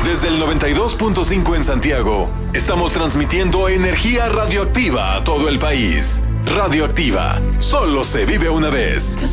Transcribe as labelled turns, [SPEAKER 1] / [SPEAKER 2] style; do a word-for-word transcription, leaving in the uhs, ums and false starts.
[SPEAKER 1] Desde el noventa y dos punto cinco en Santiago, estamos transmitiendo energía radioactiva a todo el país. Radioactiva, solo se vive una vez.